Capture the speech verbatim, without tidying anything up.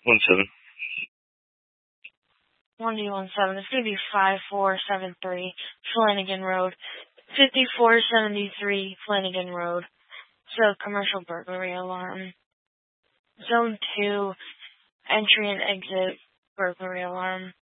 One seven. one D one seven. It's going to be five four seven three Flanagan Road. fifty-four seventy-three Flanagan Road. So, commercial burglary alarm. Zone two, entry and exit burglary alarm.